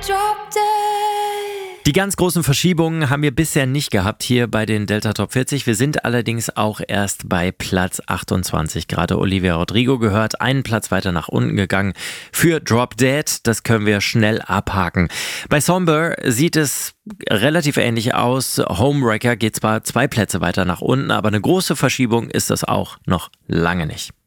Drop Dead. Die ganz großen Verschiebungen haben wir bisher nicht gehabt hier bei den Delta Top 40. Wir sind allerdings auch erst bei Platz 28. Gerade Olivia Rodrigo gehört, einen Platz weiter nach unten gegangen für Drop Dead. Das können wir schnell abhaken. Bei Somber sieht es relativ ähnlich aus. Homewrecker geht zwar 2 Plätze weiter nach unten, aber eine große Verschiebung ist das auch noch lange nicht.